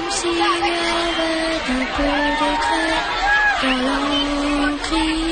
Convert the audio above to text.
s'il y avait un peu de craie dans l'encre.